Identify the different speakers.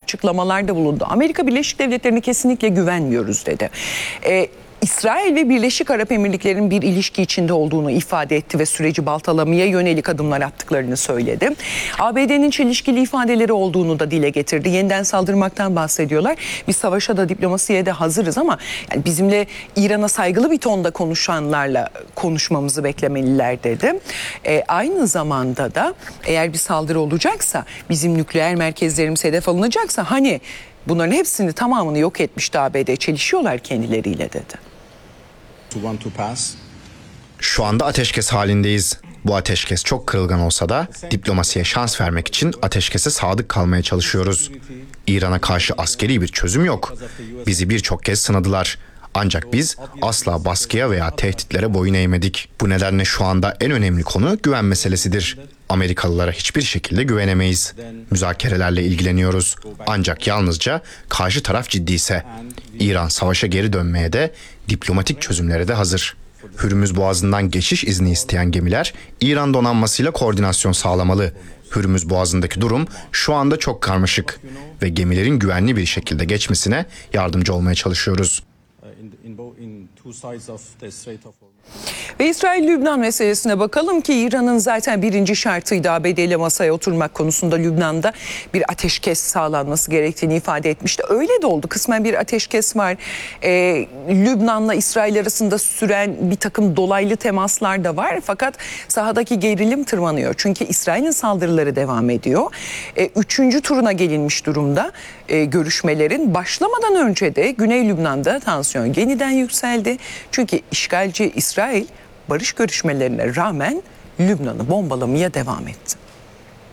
Speaker 1: açıklamalarda bulundu. Amerika Birleşik Devletleri'ne kesinlikle güvenmiyoruz dedi. İsrail ve Birleşik Arap Emirlikleri'nin bir ilişki içinde olduğunu ifade etti ve süreci baltalamaya yönelik adımlar attıklarını söyledi. ABD'nin çelişkili ifadeleri olduğunu da dile getirdi. Yeniden saldırmaktan bahsediyorlar. Biz savaşa da diplomasiye de hazırız ama yani bizimle İran'a saygılı bir tonda konuşanlarla konuşmamızı beklemeliler dedi. Aynı zamanda da eğer bir saldırı olacaksa, bizim nükleer merkezlerimiz hedef alınacaksa hani bunların hepsini tamamını yok etmişti ABD, çelişiyorlar kendileriyle dedi.
Speaker 2: Şu anda ateşkes halindeyiz. Bu ateşkes çok kırılgan olsa da diplomasiye şans vermek için ateşkese sadık kalmaya çalışıyoruz. İran'a karşı askeri bir çözüm yok. Bizi birçok kez sınadılar. Ancak biz asla baskıya veya tehditlere boyun eğmedik. Bu nedenle şu anda en önemli konu güven meselesidir. Amerikalılara hiçbir şekilde güvenemeyiz. Müzakerelerle ilgileniyoruz. Ancak yalnızca karşı taraf ciddiyse. İran savaşa geri dönmeye de diplomatik çözümlere de hazır. Hürmüz Boğazı'ndan geçiş izni isteyen gemiler İran donanmasıyla koordinasyon sağlamalı. Hürmüz Boğazı'ndaki durum şu anda çok karmaşık ve gemilerin güvenli bir şekilde geçmesine yardımcı olmaya çalışıyoruz.
Speaker 1: Ve İsrail-Lübnan meselesine bakalım ki İran'ın zaten birinci şartıydı ABD ile masaya oturmak konusunda Lübnan'da bir ateşkes sağlanması gerektiğini ifade etmişti. Öyle de oldu. Kısmen bir ateşkes var. Lübnan'la İsrail arasında süren bir takım dolaylı temaslar da var. Fakat sahadaki gerilim tırmanıyor. Çünkü İsrail'in saldırıları devam ediyor. Üçüncü turuna gelinmiş durumda görüşmelerin. Başlamadan önce de Güney Lübnan'da tansiyon yeniden yükseldi. Çünkü işgalci İsrail barış görüşmelerine rağmen Lübnan'ı bombalamaya devam etti.